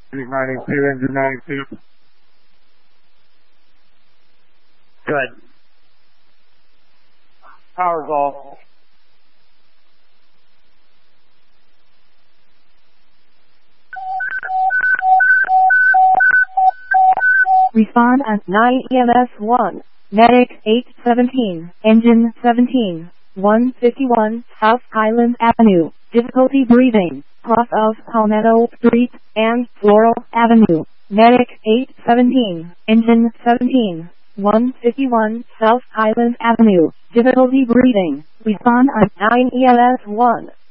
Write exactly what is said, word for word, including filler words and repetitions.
ninety-two, engine ninety-two. Good. Power's off. Respond at nine E M S one. Medic eight seventeen. Engine seventeen. one fifty-one South Highland Avenue. Difficulty breathing. Cross of Palmetto Street and Floral Avenue. Medic eight seventeen. Engine seventeen. one fifty-one South Highland Avenue. Difficulty breathing. Respond at nine E M S one.